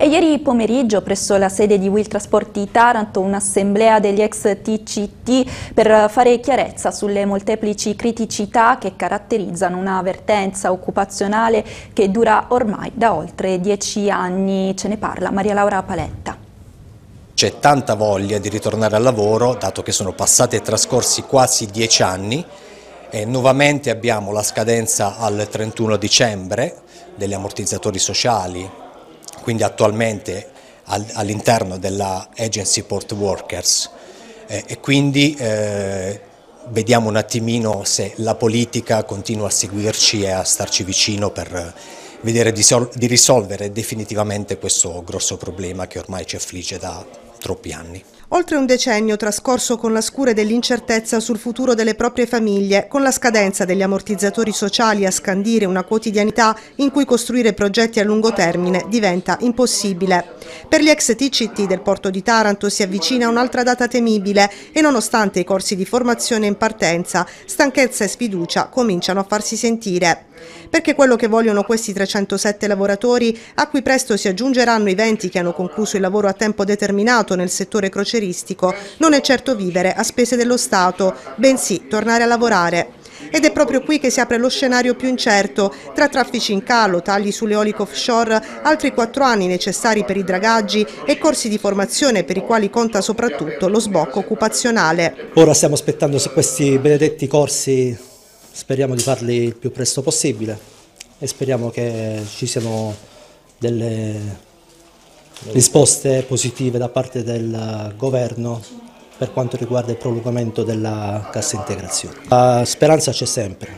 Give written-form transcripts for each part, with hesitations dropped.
ieri pomeriggio presso la sede di Will Trasport di Taranto un'assemblea degli ex TCT per fare chiarezza sulle molteplici criticità che caratterizzano una vertenza occupazionale che dura ormai da oltre 10 anni. Ce ne parla Maria Laura Paletta. C'è tanta voglia di ritornare al lavoro, dato che sono passati e trascorsi quasi 10 anni e nuovamente abbiamo la scadenza al 31 dicembre degli ammortizzatori sociali, quindi attualmente all'interno della Agency Port Workers e quindi vediamo un attimino se la politica continua a seguirci e a starci vicino per vedere di risolvere definitivamente questo grosso problema che ormai ci affligge da troppi anni. Oltre un decennio trascorso con la scure dell'incertezza sul futuro delle proprie famiglie, con la scadenza degli ammortizzatori sociali a scandire una quotidianità in cui costruire progetti a lungo termine diventa impossibile. Per gli ex TCT del porto di Taranto si avvicina un'altra data temibile e nonostante i corsi di formazione in partenza, stanchezza e sfiducia cominciano a farsi sentire. Perché quello che vogliono questi 307 lavoratori, a cui presto si aggiungeranno i 20 che hanno concluso il lavoro a tempo determinato nel settore croceristico, non è certo vivere a spese dello Stato, bensì tornare a lavorare. Ed è proprio qui che si apre lo scenario più incerto, tra traffici in calo, tagli sull'eolico offshore, altri 4 anni necessari per i dragaggi e corsi di formazione per i quali conta soprattutto lo sbocco occupazionale. Ora stiamo aspettando questi benedetti corsi, speriamo di farli il più presto possibile e speriamo che ci siano delle risposte positive da parte del governo per quanto riguarda il prolungamento della cassa integrazione. La speranza c'è sempre,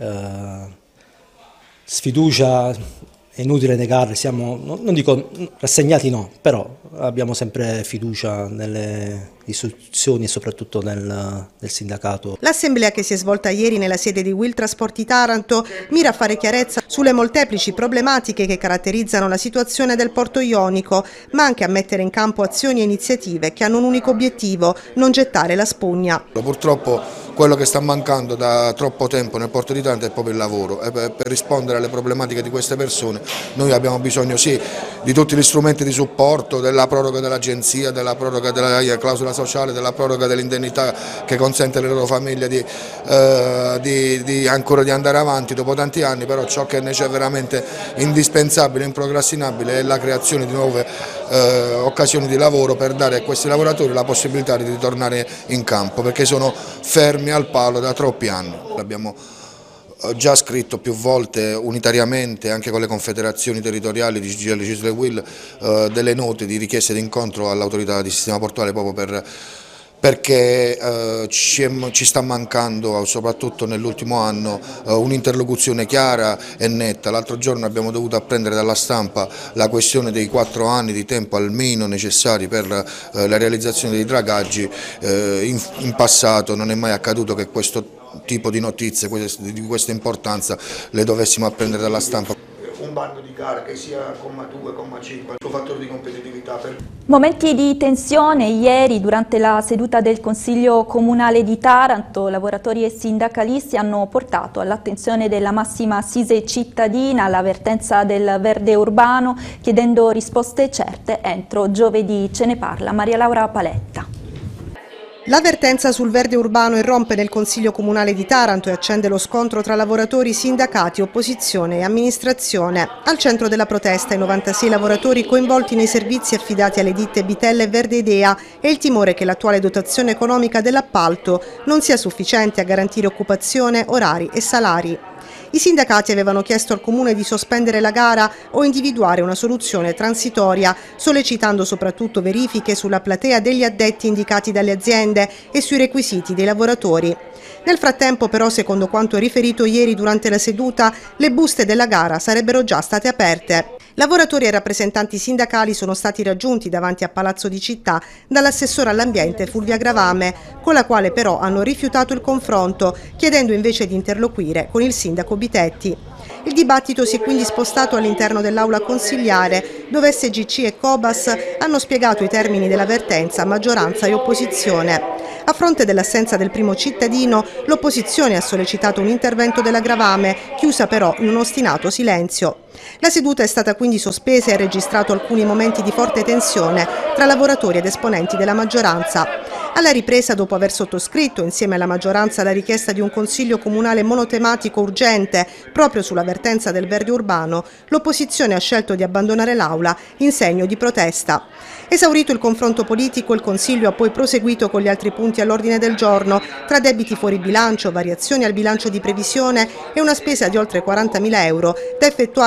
sfiducia è inutile negarla, siamo, non dico rassegnati no, però abbiamo sempre fiducia nelle istituzioni e soprattutto nel sindacato. L'assemblea che si è svolta ieri nella sede di Will Trasport di Taranto mira a fare chiarezza sulle molteplici problematiche che caratterizzano la situazione del porto ionico, ma anche a mettere in campo azioni e iniziative che hanno un unico obiettivo: non gettare la spugna. Purtroppo quello che sta mancando da troppo tempo nel porto di Taranto è proprio il lavoro e per rispondere alle problematiche di queste persone noi abbiamo bisogno sì di tutti gli strumenti di supporto, della proroga dell'agenzia, della proroga della clausola sociale, della proroga dell'indennità che consente alle loro famiglie ancora di andare avanti dopo tanti anni, però ciò che è veramente indispensabile, improcrastinabile è la creazione di nuove occasioni di lavoro per dare a questi lavoratori la possibilità di ritornare in campo, perché sono fermi al palo da troppi anni. Abbiamo già scritto più volte unitariamente anche con le confederazioni territoriali di CGIL, CISL e Will delle note di richieste di incontro all'autorità di sistema portuale proprio perché ci sta mancando, soprattutto nell'ultimo anno, un'interlocuzione chiara e netta. L'altro giorno abbiamo dovuto apprendere dalla stampa la questione dei 4 anni di tempo almeno necessari per la realizzazione dei dragaggi. In passato non è mai accaduto che questo tipo di notizie di questa importanza le dovessimo apprendere dalla stampa. Un bando di gara che sia comma 2, comma 5, il suo fattore di competitività. Momenti di tensione ieri durante la seduta del Consiglio Comunale di Taranto. Lavoratori e sindacalisti hanno portato all'attenzione della massima assise cittadina la vertenza del verde urbano, chiedendo risposte certe entro giovedì. Ce ne parla Maria Laura Paletta. L'avvertenza sul verde urbano irrompe nel Consiglio Comunale di Taranto e accende lo scontro tra lavoratori, sindacati, opposizione e amministrazione. Al centro della protesta i 96 lavoratori coinvolti nei servizi affidati alle ditte Bitella e Verde Idea e il timore che l'attuale dotazione economica dell'appalto non sia sufficiente a garantire occupazione, orari e salari. I sindacati avevano chiesto al Comune di sospendere la gara o individuare una soluzione transitoria, sollecitando soprattutto verifiche sulla platea degli addetti indicati dalle aziende e sui requisiti dei lavoratori. Nel frattempo però, secondo quanto riferito ieri durante la seduta, le buste della gara sarebbero già state aperte. Lavoratori e rappresentanti sindacali sono stati raggiunti davanti a Palazzo di Città dall'assessore all'ambiente Fulvia Gravame, con la quale però hanno rifiutato il confronto, chiedendo invece di interloquire con il sindaco Bitetti. Il dibattito si è quindi spostato all'interno dell'aula consigliare, dove SGC e Cobas hanno spiegato i termini della vertenza a maggioranza e opposizione. A fronte dell'assenza del primo cittadino, l'opposizione ha sollecitato un intervento della gravame, chiusa però in un ostinato silenzio. La seduta è stata quindi sospesa e ha registrato alcuni momenti di forte tensione tra lavoratori ed esponenti della maggioranza. Alla ripresa, dopo aver sottoscritto insieme alla maggioranza la richiesta di un consiglio comunale monotematico urgente proprio sulla vertenza del verde urbano, l'opposizione ha scelto di abbandonare l'Aula in segno di protesta. Esaurito il confronto politico, il Consiglio ha poi proseguito con gli altri punti all'ordine del giorno, tra debiti fuori bilancio, variazioni al bilancio di previsione e una spesa di oltre 40.000 euro da effettuare